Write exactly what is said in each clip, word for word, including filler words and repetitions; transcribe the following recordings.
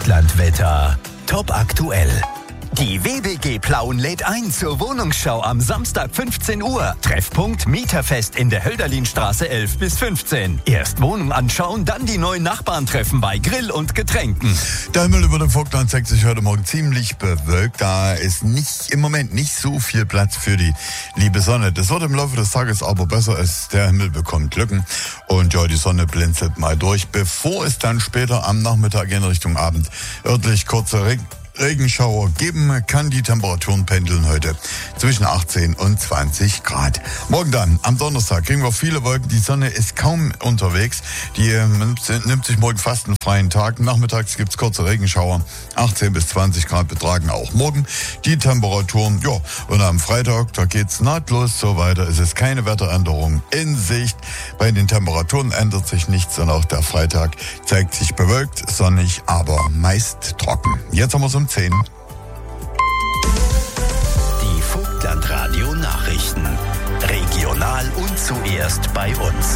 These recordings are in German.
Vogtlandwetter. Top aktuell. Die W B G Plauen lädt ein zur Wohnungsschau am Samstag fünfzehn Uhr. Treffpunkt Mieterfest in der Hölderlinstraße elf bis fünfzehn. Erst Wohnung anschauen, dann die neuen Nachbarn treffen bei Grill und Getränken. Der Himmel über dem Vogtland zeigt sich heute Morgen ziemlich bewölkt. Da ist nicht im Moment nicht so viel Platz für die liebe Sonne. Das wird im Laufe des Tages aber besser. Es, der Himmel bekommt Lücken und ja, die Sonne blinzelt mal durch, bevor es dann später am Nachmittag in Richtung Abend örtlich kurze Regen Regenschauer geben kann. Die Temperaturen pendeln heute zwischen achtzehn und zwanzig Grad. Morgen dann, am Donnerstag, kriegen wir viele Wolken. Die Sonne ist kaum unterwegs. Die äh, nimmt, nimmt sich morgen fast einen freien Tag. Nachmittags gibt's kurze Regenschauer. achtzehn bis zwanzig Grad betragen auch morgen die Temperaturen. Ja, und am Freitag, da geht's nahtlos so weiter. Es ist keine Wetteränderung in Sicht. Bei den Temperaturen ändert sich nichts und auch der Freitag zeigt sich bewölkt, sonnig, aber meist trocken. Jetzt haben wir so um zehn. Die Vogtlandradio Nachrichten. Regional und zuerst bei uns.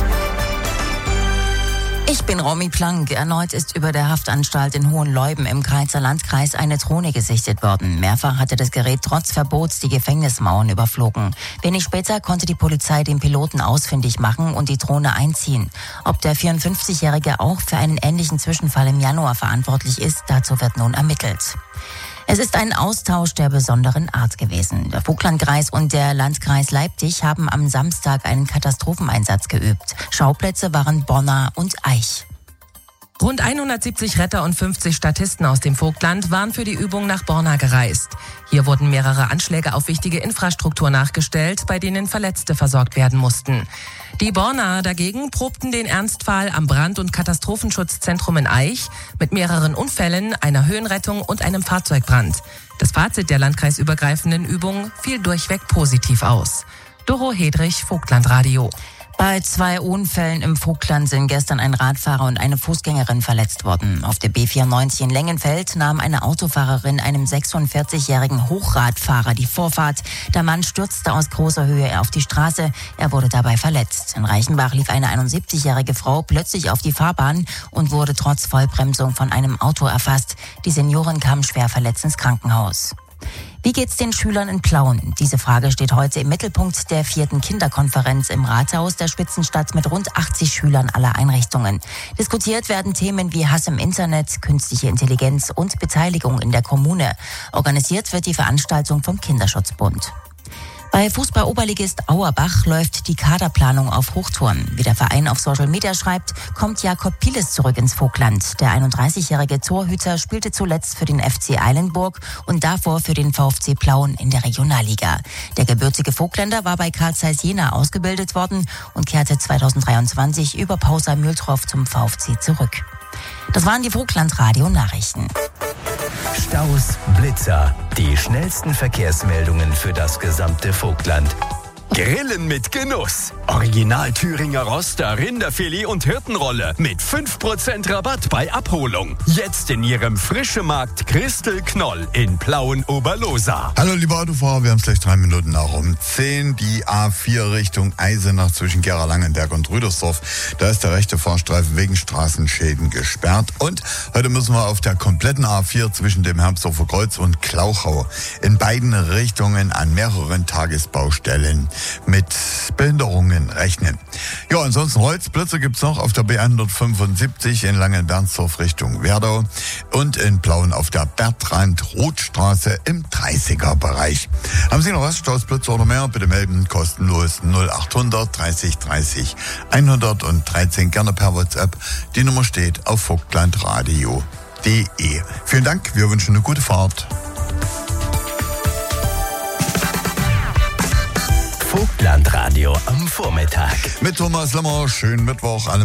Ich bin Romy Plank. Erneut ist über der Haftanstalt in Hohenleuben im Grazer Landkreis eine Drohne gesichtet worden. Mehrfach hatte das Gerät trotz Verbots die Gefängnismauern überflogen. Wenig später konnte die Polizei den Piloten ausfindig machen und die Drohne einziehen. Ob der vierundfünfzigjährige auch für einen ähnlichen Zwischenfall im Januar verantwortlich ist, dazu wird nun ermittelt. Es ist ein Austausch der besonderen Art gewesen. Der Vogtlandkreis und der Landkreis Leipzig haben am Samstag einen Katastropheneinsatz geübt. Schauplätze waren Borna und Aich. Rund hundertsiebzig Retter und fünfzig Statisten aus dem Vogtland waren für die Übung nach Borna gereist. Hier wurden mehrere Anschläge auf wichtige Infrastruktur nachgestellt, bei denen Verletzte versorgt werden mussten. Die Bornaer dagegen probten den Ernstfall am Brand- und Katastrophenschutzzentrum in Aich mit mehreren Unfällen, einer Höhenrettung und einem Fahrzeugbrand. Das Fazit der landkreisübergreifenden Übung fiel durchweg positiv aus. Doro Hedrich, Vogtlandradio. Bei zwei Unfällen im Vogtland sind gestern ein Radfahrer und eine Fußgängerin verletzt worden. Auf der B vierundneunzig in Lengenfeld nahm eine Autofahrerin einem sechsundvierzigjährigen Hochradfahrer die Vorfahrt. Der Mann stürzte aus großer Höhe auf die Straße. Er wurde dabei verletzt. In Reichenbach lief eine einundsiebzigjährige Frau plötzlich auf die Fahrbahn und wurde trotz Vollbremsung von einem Auto erfasst. Die Seniorin kam schwer verletzt ins Krankenhaus. Wie geht's den Schülern in Plauen? Diese Frage steht heute im Mittelpunkt der vierten Kinderkonferenz im Rathaus der Spitzenstadt mit rund achtzig Schülern aller Einrichtungen. Diskutiert werden Themen wie Hass im Internet, künstliche Intelligenz und Beteiligung in der Kommune. Organisiert wird die Veranstaltung vom Kinderschutzbund. Bei Fußball-Oberligist Auerbach läuft die Kaderplanung auf Hochtouren. Wie der Verein auf Social Media schreibt, kommt Jakob Piles zurück ins Vogtland. Der einunddreißigjährige Torhüter spielte zuletzt für den F C Eilenburg und davor für den VfC Plauen in der Regionalliga. Der gebürtige Vogtländer war bei Carl Zeiss Jena ausgebildet worden und kehrte zweitausenddreiundzwanzig über Pausa Mühltroff zum VfC zurück. Das waren die Vogtlandradio-Nachrichten. Staus, Blitzer, die schnellsten Verkehrsmeldungen für das gesamte Vogtland. Grillen mit Genuss. Original Thüringer Roster, Rinderfilet und Hirtenrolle mit fünf Prozent Rabatt bei Abholung. Jetzt in Ihrem Frischemarkt Christel Knoll in Plauen-Oberlosa. Hallo liebe Autofahrer, wir haben es gleich drei Minuten nach um zehn. Die A vier Richtung Eisenach zwischen Gera-Langenberg und Rüdersdorf. Da ist der rechte Fahrstreifen wegen Straßenschäden gesperrt. Und heute müssen wir auf der kompletten A vier zwischen dem Hermsdorfer Kreuz und Klauchau in beiden Richtungen an mehreren Tagesbaustellen mit Behinderungen rechnen. Ja, ansonsten Holzblitze gibt's noch auf der B hundertfünfundsiebzig in Langenbernsdorf Richtung Werdau und in Plauen auf der Bertrand-Roth-Straße im dreißiger-Bereich. Haben Sie noch Raststausblitze oder mehr? Bitte melden, kostenlos null achthundert dreißig dreißig hundertdreizehn, gerne per WhatsApp. Die Nummer steht auf vogtlandradio punkt de. Vielen Dank, wir wünschen eine gute Fahrt. Vogtlandradio am Vormittag. Mit Thomas Lemmer, schönen Mittwoch. Alle